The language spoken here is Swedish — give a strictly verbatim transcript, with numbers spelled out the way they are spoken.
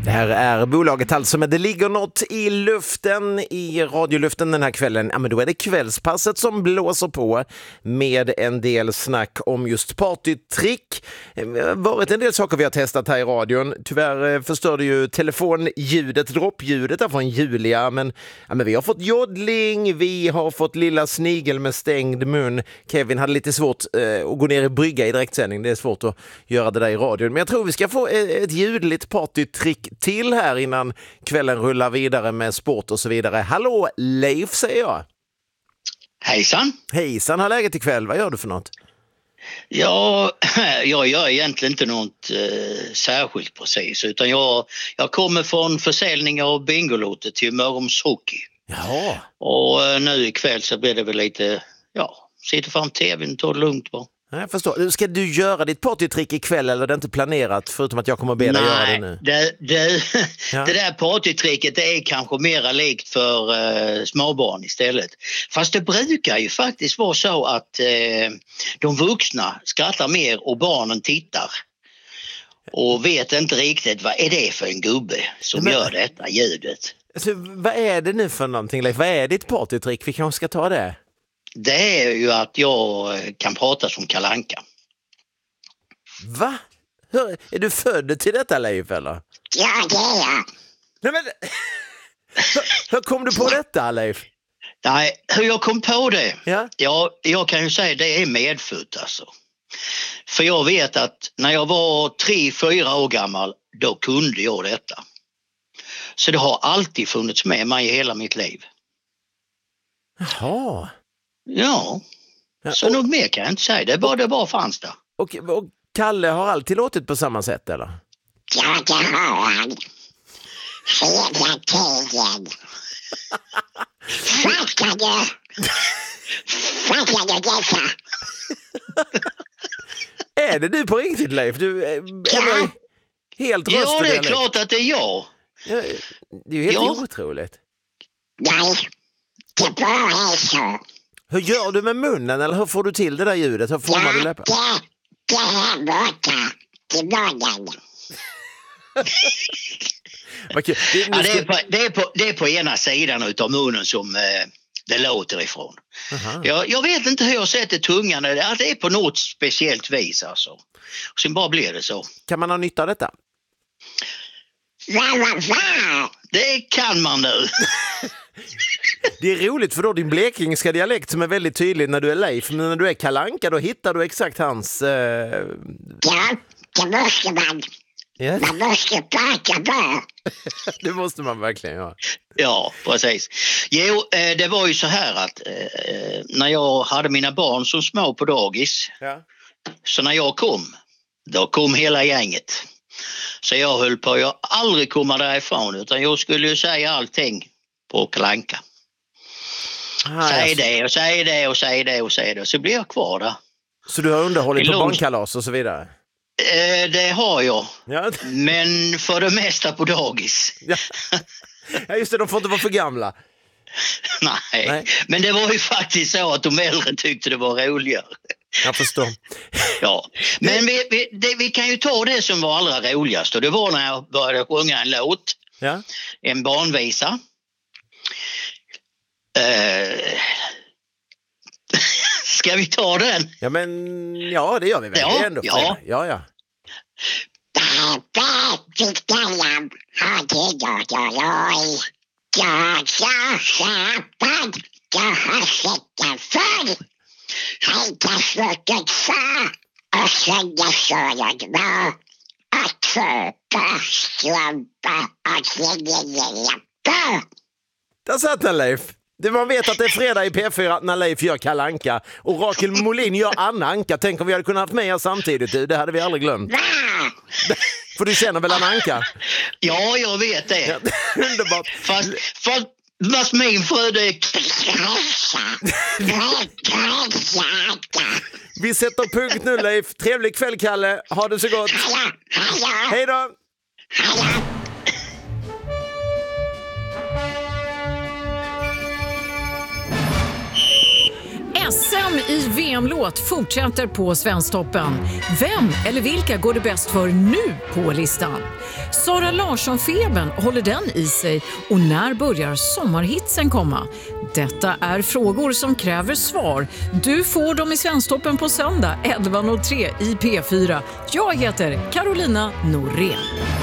Det här är bolaget alltså, men det ligger något i luften, i radioluften den här kvällen. Ja, men då är det kvällspasset som blåser på med en del snack om just partytrick. Det har varit en del saker vi har testat här i radion. Tyvärr förstörde ju telefonljudet, droppljudet där från Julia. Men, ja, men vi har fått joddling, vi har fått lilla snigel med stängd mun. Kevin hade lite svårt eh, att gå ner i brygga i direktsändning. Det är svårt att göra det där i radion. Men jag tror vi ska få ett ljudligt partytrick till här innan kvällen rullar vidare med sport och så vidare. Hallå Leif, säger jag. Hejsan. Hejsan, har läget ikväll? Vad gör du för något? Ja, jag gör egentligen inte något eh, särskilt precis, utan jag, jag kommer från försäljning av Bingolotter till Mörrums Hockey. Jaha. Och eh, nu ikväll så blir det väl lite, ja, sitter fram tvn och tar det lugnt bara. Jag förstår. Ska du göra ditt partytrick ikväll eller är det inte planerat förutom att jag kommer att be dig göra det nu? Det, det, ja. det där partytricket det är kanske mera likt för eh, småbarn istället. Fast det brukar ju faktiskt vara så att eh, de vuxna skrattar mer och barnen tittar. Och vet inte riktigt vad är det för en gubbe som Men, gör detta ljudet. Alltså, vad är det nu för någonting, Leif? Vad är ditt partytrick? Vi kanske ska ta det. Det är ju att jag kan prata som Kalle Anka. Va? Hur, är du född till detta, Leif, eller? Ja, det är jag. Nej, men... hur, hur kom du på detta, Leif? Nej, hur jag kom på det? Ja? Ja, jag kan ju säga det är medfött alltså. För jag vet att när jag var tre, fyra år gammal, då kunde jag detta. Så det har alltid funnits med mig i hela mitt liv. Jaha. Ja, ja så och, nog mer kan jag inte säga. Det bara, det bara fanns där. Och, och Kalle har alltid låtit på samma sätt, eller? Ja, det har han. Hela tiden. Fattade. Fattade detta. Är det du på riktigt, Leif? Du är, ja. är helt rösten. Ja, det är eller? klart att det är jag. Ja, det är ju helt ja. otroligt. Nej, det bara är så. Hur gör du med munnen eller hur får du till det där ljudet? Hur formar ja, du läppar? Det, det här borta till munnen. Okay. Det, ja, det, är på, det, är på, det är på ena sidan utav munnen som eh, det låter ifrån. Jag, jag vet inte hur jag sätter tungan. Det är på något speciellt vis alltså. Och sen bara blir det så. Kan man ha nytta av detta? Va, va, va? Det kan man nu. Det är roligt för då din blekingska dialekt som är väldigt tydlig när du är Leif. Men när du är Kalle Anka då hittar du exakt hans... Eh... Ja, det måste man. Yes. Man måste prata bra. Det måste man verkligen göra. Ja, precis. Jo, det var ju så här att eh, när jag hade mina barn som små på dagis. Ja. Så när jag kom, då kom hela gänget. Så jag höll på, jag aldrig komma därifrån utan jag skulle ju säga allting på Kalle Anka. Ah, säg alltså. det och säg det och säg det och säg det. Så blir jag kvar där. Så du har underhållit på barnkalas och så vidare? Eh, det har jag. Ja. Men för det mesta på dagis. Ja. Ja, just det, de får inte vara för gamla. Nej. Nej, men det var ju faktiskt så att de äldre tyckte det var roligare. Jag förstår. Ja, men vi, vi, det, vi kan ju ta det som var allra roligast. Och det var när jag började sjunga en låt. Ja. En barnvisa. Uh, ska vi ta den? Ja, men ja, det gör vi väl. Ja, det är ändå ja. ja, ja. Där satt den, Leif. Det man vet att det är fredag i P fyra när Leif gör Kalle Anka och Rakel Molin gör Anna Anka. Tänk om vi hade kunnat haft med er samtidigt. Det hade vi aldrig glömt. För du känner väl Anna Anka? Ja, jag vet det. Ja, underbart. Fast, fast, fast min fru är... Vi sätter punkt nu, Leif. Trevlig kväll, Kalle. Ha det så gott. Hej då. S M i V M-låt fortsätter på Svensktoppen. Vem eller vilka går det bäst för nu på listan? Sara Larsson-febern, håller den i sig? Och när börjar sommarhitsen komma? Detta är frågor som kräver svar. Du får dem i Svensktoppen på söndag elva noll tre i P fyra. Jag heter Carolina Norén.